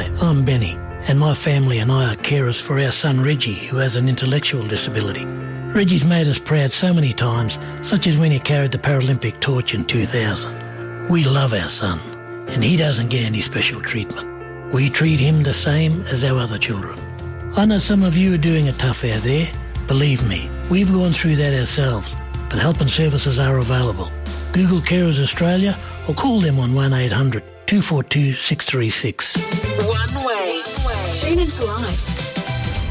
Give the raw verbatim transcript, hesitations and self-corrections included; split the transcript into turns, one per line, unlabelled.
Hi, I'm Benny, and my family and I are carers for our son Reggie, who has an intellectual disability. Reggie's made us proud so many times, such as when he carried the Paralympic torch in two thousand. We love our son, and he doesn't get any special treatment. We treat him the same as our other children. I know some of you are doing it tough out there. Believe me, we've gone through that ourselves, but help and services are available. Google Carers Australia or call them on one eight hundred two four two six three six.
One way. Tune into Life.